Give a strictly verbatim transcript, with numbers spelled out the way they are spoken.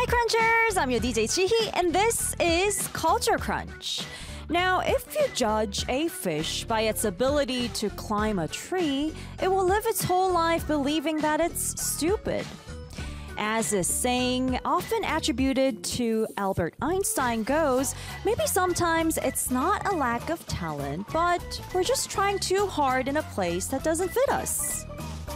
Crunchers! I'm your D J Chihi, and this is Culture Crunch. Now, if you judge a fish by its ability to climb a tree, it will live its whole life believing that it's stupid. As this saying, often attributed to Albert Einstein, goes, maybe sometimes it's not a lack of talent, but we're just trying too hard in a place that doesn't fit us.